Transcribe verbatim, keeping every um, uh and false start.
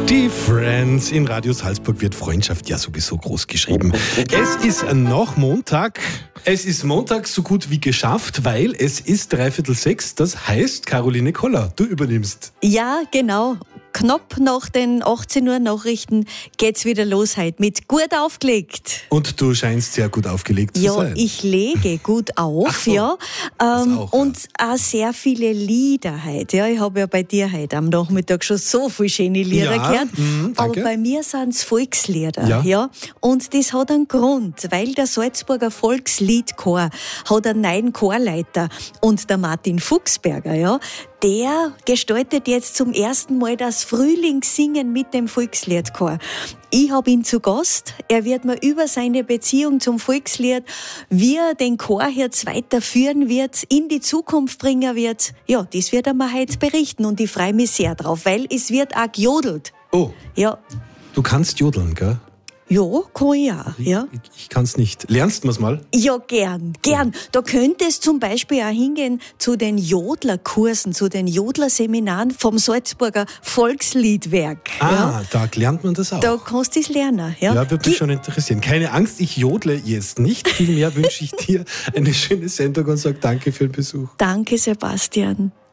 Die Friends in Radio Salzburg wird Freundschaft ja sowieso groß geschrieben. Es ist noch Montag. Es ist Montag so gut wie geschafft, weil es ist dreiviertel sechs. Das heißt, Caroline Koller, du übernimmst. Ja, genau. Knapp nach den achtzehn Uhr Nachrichten geht's wieder los heute mit gut aufgelegt. Und du scheinst sehr gut aufgelegt zu ja, sein. Ja, ich lege gut auf, Ach so, ja. Ähm, auch, und ja. auch sehr viele Lieder heute. Ja, ich habe ja bei dir heute am Nachmittag schon so viele schöne Lieder Ja, gehört. mh, aber danke. bei mir sind es Volkslieder. Ja. Ja. Und das hat einen Grund, weil der Salzburger Volksliedchor hat einen neuen Chorleiter. Und der Martin Fuchsberger, ja, der gestaltet jetzt zum ersten Mal das Frühlingssingen mit dem Volksliedchor. Ich habe ihn zu Gast. Er wird mir über seine Beziehung zum Volkslied, wie er den Chor jetzt weiterführen wird, in die Zukunft bringen wird, ja, das wird er mir heute berichten und ich freue mich sehr drauf, weil es wird auch gejodelt. Oh, Ja, du kannst jodeln, gell? ja, kann ich auch, ja. Ich, ich kann's nicht. Lernst du mir's mal? Ja, gern, gern. Da könntest zum Beispiel auch hingehen zu den Jodlerkursen, zu den Jodlerseminaren vom Salzburger Volksliedwerk. Ah, ja. da lernt man das auch. Da kannst du es lernen. Ja, Ja, würde mich schon interessieren. Keine Angst, ich jodle jetzt nicht. Vielmehr wünsche ich dir eine schöne Sendung und sage danke für den Besuch. Danke, Sebastian.